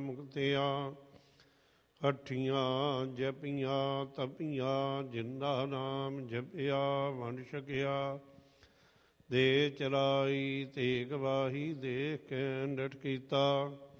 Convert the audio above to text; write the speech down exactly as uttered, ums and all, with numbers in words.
ਮੁਕਤਿਆਂ। ਹੱਠੀਆਂ ਜਪੀਆਂ ਤਪੀਆਂ ਜਿੰਦਾ ਨਾਮ ਜਪਿਆ ਵੰਡ ਛਕਿਆ। ਦੇ ਚਲਾਈ ਤੇ ਗਵਾਹੀ ਦੇਖ ਕੇ ਡਟ ਕੀਤਾ।